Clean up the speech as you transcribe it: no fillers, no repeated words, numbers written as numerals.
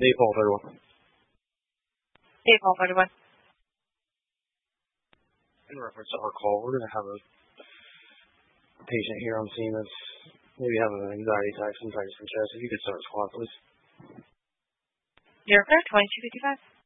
Dave Hall, 31. Dave Hall, 31. In reference to our call, we're going to have a patient here on scene that's maybe having an anxiety attack, some type of chest. If you could start squad, please. You're correct, 2255.